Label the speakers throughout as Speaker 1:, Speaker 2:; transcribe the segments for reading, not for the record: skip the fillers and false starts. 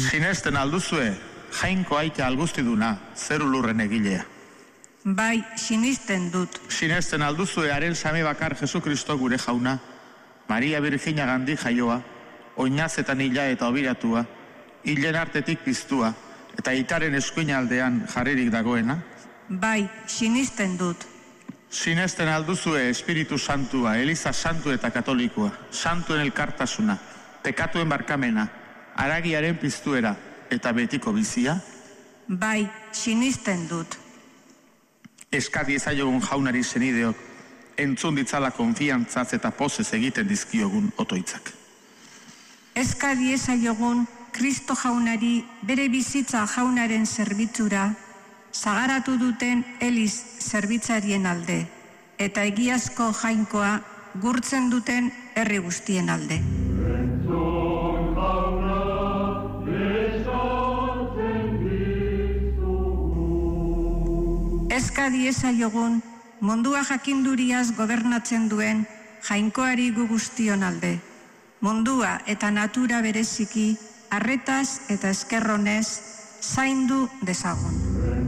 Speaker 1: Sinesten alduzue, Jainko aita algustiduna, zeru lurren egilea.
Speaker 2: Bai, sinisten dut.
Speaker 1: Sinesten alduzue haren same bakar Jesukristo gure jauna, Maria Virgina gandi jaioa, oinazetan hila eta obiratua, hilen artetik piztua, eta itaren eskuin aldean jarririk dagoena.
Speaker 2: Bai, sinisten dut.
Speaker 1: Sinesten alduzue Espiritu Santua, Eliza Santu eta Katolikoa, Santuen elkartasuna, pekatuen barkamena, haragiaren piztuera eta betiko bizia.
Speaker 2: Bai, sinisten dut.
Speaker 1: Eskadi ezaiogun jaunari senideok, entzun ditzala konfiantzaz eta pozez egiten dizkiogun otoitzak.
Speaker 2: Eskadi ezaiogun Kristo jaunari bere bizitza jaunaren zerbitzura, zagaratu duten Eliz zerbitzarien alde, eta egiazko jainkoa gurtzen duten herri guztien alde. Eskadi ezaiogun mundua jakinduriaz gobernatzen duen jainkoari gu guztion alde. Mundua eta natura bereziki, arretaz eta eskerronez, zaindu dezagun.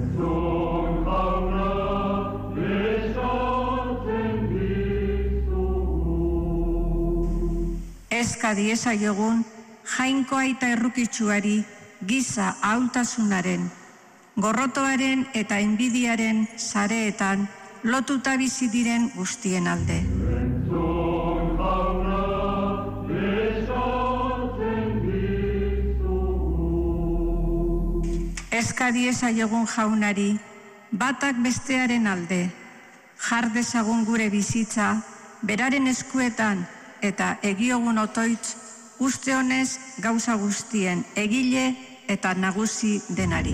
Speaker 2: Eskadi ezaiogun jainko aita errukitsuari giza ahultasunaren, gorrotoaren eta enbidiaren sareetan lotuta bizi diren guztien alde. Eskadi ezaiogun jaunari batak bestearen alde, jar dezagun gure bizitza, beraren eskuetan eta egiogun otoitz, uste honez gauza guztien egile eta nagusi denari.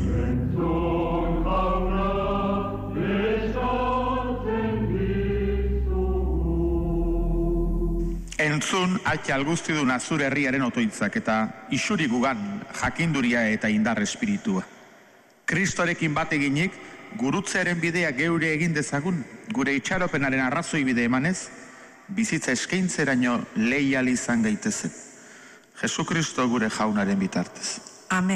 Speaker 1: Entzun aita algustiduna zure herriaren otoitzak eta isuri gugan jakinduria eta indar espiritua. Kristorekin bat eginik, gurutzearen bidea geure egin dezagun, gure itxaropenaren arrazoi bide emanez, bizitza eskaintzeraino leial izan gaitezen. Jesukristo gure jaunaren bitartez.
Speaker 2: Amen.